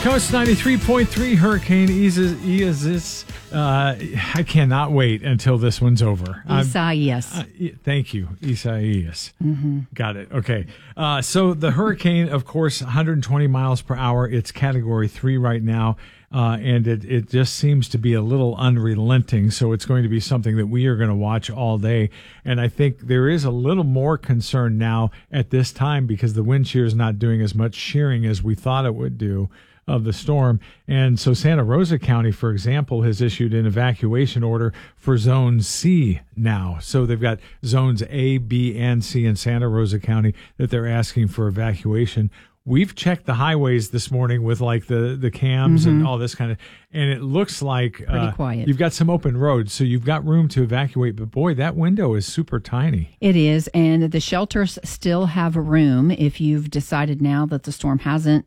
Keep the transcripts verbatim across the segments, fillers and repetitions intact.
Coast ninety-three point three, Hurricane Isaias. Uh, I cannot wait until this one's over. Isaias. Uh, thank you, Isaias. Mm-hmm. Got it. Okay. Uh, so the hurricane, of course, one hundred twenty miles per hour. It's category three right now. Uh, and it, it just seems to be a little unrelenting. So it's going to be something that we are going to watch all day. And I think there is a little more concern now at this time because the wind shear is not doing as much shearing as we thought it would do of the storm. And so Santa Rosa County, for example, has issued an evacuation order for Zone C now. So they've got zones A, B, and C in Santa Rosa County that they're asking for evacuation. We've checked the highways this morning with like the, the cams mm-hmm. and all this kind of, and it looks like pretty uh, quiet. You've got some open roads, so you've got room to evacuate. But boy, that window is super tiny. It is, and the shelters still have room if you've decided now that the storm hasn't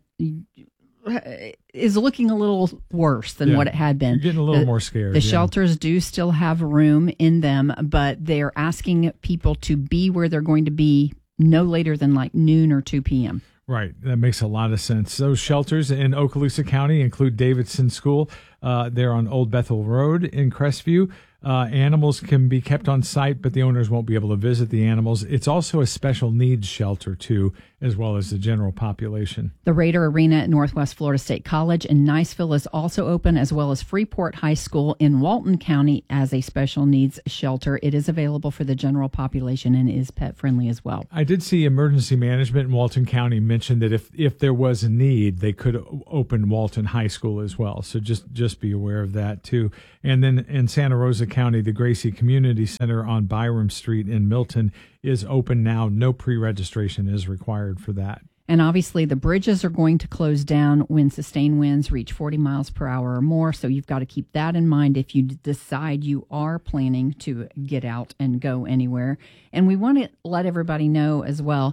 is looking a little worse than yeah. what it had been. You're getting a little the, more scared. The yeah. shelters do still have room in them, but they're asking people to be where they're going to be no later than like noon or two p.m. Right. That makes a lot of sense. Those shelters in Okaloosa County include Davidson School. Uh, they're on Old Bethel Road in Crestview. Uh, animals can be kept on site, but the owners won't be able to visit the animals. It's also a special needs shelter, too, as well as the general population. The Raider Arena at Northwest Florida State College in Niceville is also open, as well as Freeport High School in Walton County as a special needs shelter. It is available for the general population and is pet-friendly as well. I did see Emergency Management in Walton County mention that if, if there was a need, they could open Walton High School as well. So just, just be aware of that, too. And then in Santa Rosa County, the Gracie Community Center on Byram Street in Milton is open now. No pre-registration is required for that. And obviously the bridges are going to close down when sustained winds reach forty miles per hour or more. So you've got to keep that in mind if you decide you are planning to get out and go anywhere. And we want to let everybody know as well,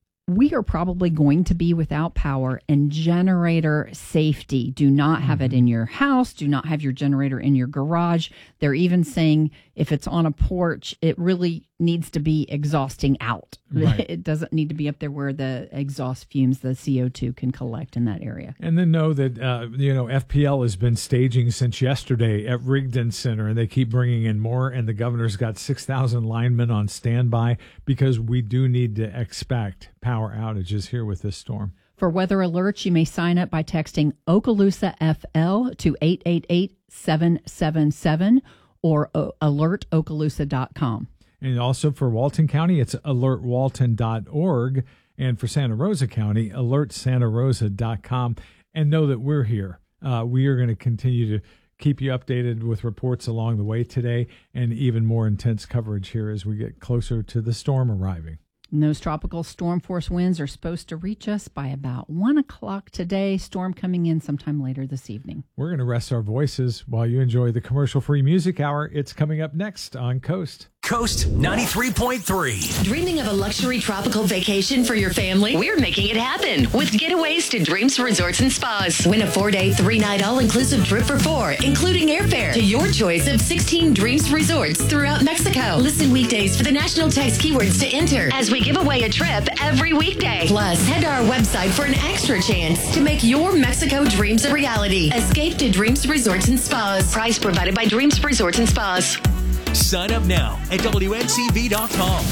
we are probably going to be without power, and generator safety. Do not have mm-hmm. it in your house. Do not have your generator in your garage. They're even saying if it's on a porch, it really needs to be exhausting out. Right. It doesn't need to be up there where the exhaust fumes, the C O two, can collect in that area. And then know that, uh, you know, F P L has been staging since yesterday at Rigdon Center, and they keep bringing in more, and the governor's got six thousand linemen on standby because we do need to expect power outages here with this storm. For weather alerts, you may sign up by texting Okaloosa F L to eight eight eight, seven seven seven or alert okaloosa dot com. And also for Walton County, it's alert walton dot org. And for Santa Rosa County, alert santa rosa dot com. And know that we're here. Uh, we are going to continue to keep you updated with reports along the way today and even more intense coverage here as we get closer to the storm arriving. And those tropical storm force winds are supposed to reach us by about one o'clock today. Storm coming in sometime later this evening. We're going to rest our voices while you enjoy the commercial-free music hour. It's coming up next on Coast. Coast ninety-three point three. Dreaming of a luxury tropical vacation for your family? We're making it happen with getaways to Dreams Resorts and Spas. Win a four-day, three-night all-inclusive trip for four, including airfare to your choice of sixteen Dreams Resorts throughout Mexico. Listen weekdays for the national text keywords to enter as we give away a trip every weekday. Plus, head to our website for an extra chance to make your Mexico dreams a reality. Escape to Dreams Resorts and Spas. Prize provided by Dreams Resorts and Spas. Sign up now at W N C V dot com.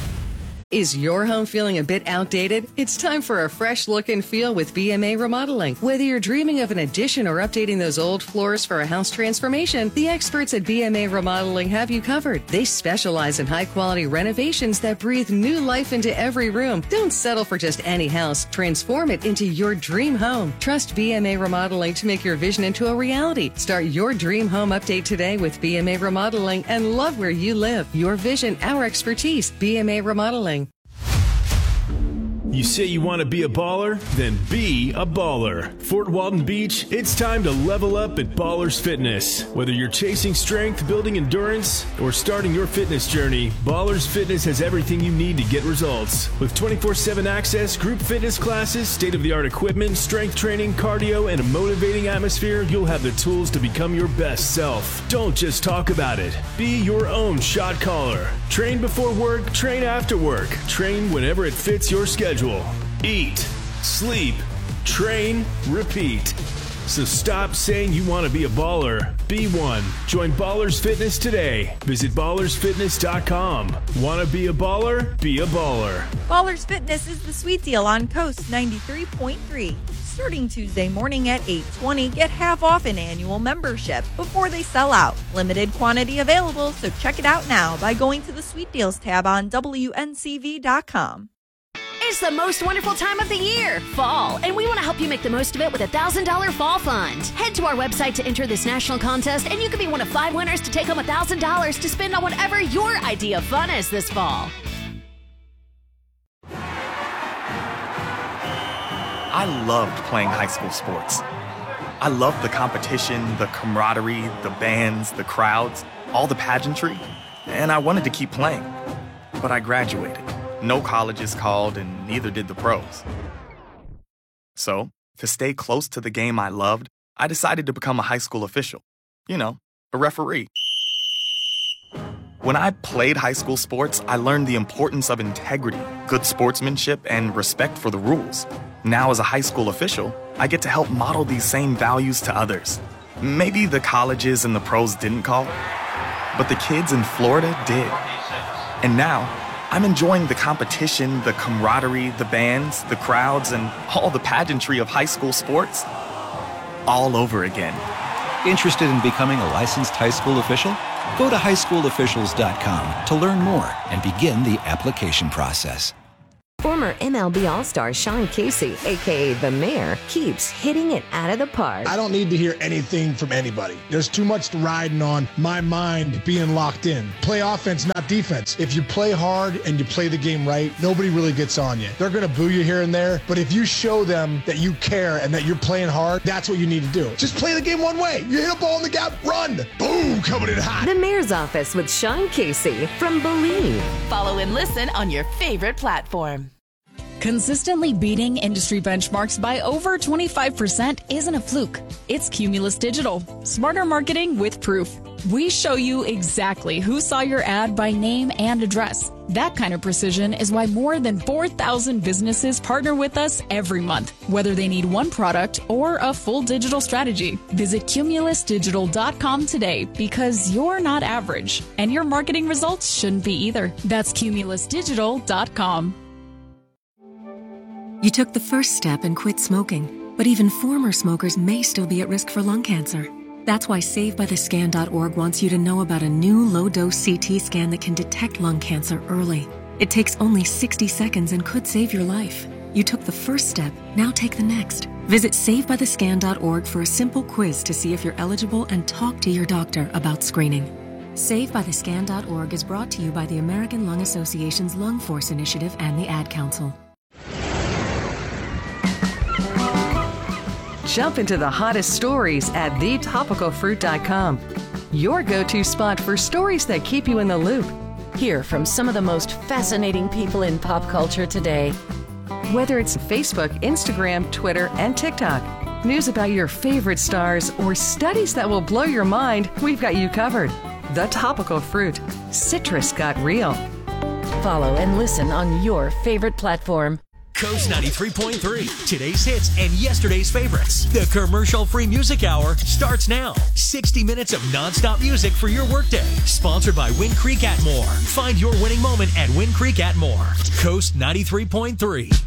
Is your home feeling a bit outdated? It's time for a fresh look and feel with B M A Remodeling. Whether you're dreaming of an addition or updating those old floors for a house transformation, the experts at B M A Remodeling have you covered. They specialize in high-quality renovations that breathe new life into every room. Don't settle for just any house. Transform it into your dream home. Trust B M A Remodeling to make your vision into a reality. Start your dream home update today with B M A Remodeling and love where you live. Your vision, our expertise. B M A Remodeling. You say you want to be a baller? Then be a baller. Fort Walton Beach, it's time to level up at Ballers Fitness. Whether you're chasing strength, building endurance, or starting your fitness journey, Ballers Fitness has everything you need to get results. With twenty-four seven access, group fitness classes, state-of-the-art equipment, strength training, cardio, and a motivating atmosphere, you'll have the tools to become your best self. Don't just talk about it. Be your own shot caller. Train before work, train after work. Train whenever it fits your schedule. Eat, sleep, train, repeat. So stop saying you want to be a baller. Be one. Join Ballers Fitness today. Visit ballers fitness dot com. Want to be a baller? Be a baller. Ballers Fitness is the sweet deal on Coast ninety-three point three. Starting Tuesday morning at eight twenty, get half off an annual membership before they sell out. Limited quantity available, so check it out now by going to the Sweet Deals tab on W N C V dot com. It's the most wonderful time of the year, fall, and we want to help you make the most of it with a one thousand dollars Fall Fund. Head to our website to enter this national contest, and you could be one of five winners to take home one thousand dollars to spend on whatever your idea of fun is this fall. I loved playing high school sports. I loved the competition, the camaraderie, the bands, the crowds, all the pageantry, and I wanted to keep playing. But I graduated. No colleges called, and neither did the pros. So, to stay close to the game I loved, I decided to become a high school official. You know, a referee. When I played high school sports, I learned the importance of integrity, good sportsmanship, and respect for the rules. Now, as a high school official, I get to help model these same values to others. Maybe the colleges and the pros didn't call, but the kids in Florida did. And now, I'm enjoying the competition, the camaraderie, the bands, the crowds, and all the pageantry of high school sports all over again. Interested in becoming a licensed high school official? Go to high school officials dot com to learn more and begin the application process. Former M L B All-Star Sean Casey, a k a. The Mayor, keeps hitting it out of the park. I don't need to hear anything from anybody. There's too much riding on my mind being locked in. Play offense, not defense. If you play hard and you play the game right, nobody really gets on you. They're going to boo you here and there, but if you show them that you care and that you're playing hard, that's what you need to do. Just play the game one way. You hit a ball in the gap, run. Boom, coming in hot. The Mayor's Office with Sean Casey from Believe. Follow and listen on your favorite platform. Consistently beating industry benchmarks by over twenty-five percent isn't a fluke. It's Cumulus Digital. Smarter marketing with proof. We show you exactly who saw your ad by name and address. That kind of precision is why more than four thousand businesses partner with us every month, whether they need one product or a full digital strategy. Visit cumulus digital dot com today because you're not average, and your marketing results shouldn't be either. That's cumulus digital dot com. You took the first step and quit smoking, but even former smokers may still be at risk for lung cancer. That's why save by the scan dot org wants you to know about a new low-dose C T scan that can detect lung cancer early. It takes only sixty seconds and could save your life. You took the first step, now take the next. Visit save by the scan dot org for a simple quiz to see if you're eligible and talk to your doctor about screening. save by the scan dot org is brought to you by the American Lung Association's Lung Force Initiative and the Ad Council. Jump into the hottest stories at the topical fruit dot com. Your go-to spot for stories that keep you in the loop. Hear from some of the most fascinating people in pop culture today. Whether it's Facebook, Instagram, Twitter, and TikTok, news about your favorite stars, or studies that will blow your mind, we've got you covered. The Topical Fruit. Citrus got real. Follow and listen on your favorite platform. Coast ninety-three point three, today's hits and yesterday's favorites. The commercial-free music hour starts now. sixty minutes of nonstop music for your workday. Sponsored by Wind Creek Atmore. Find your winning moment at Wind Creek Atmore. Coast ninety-three point three.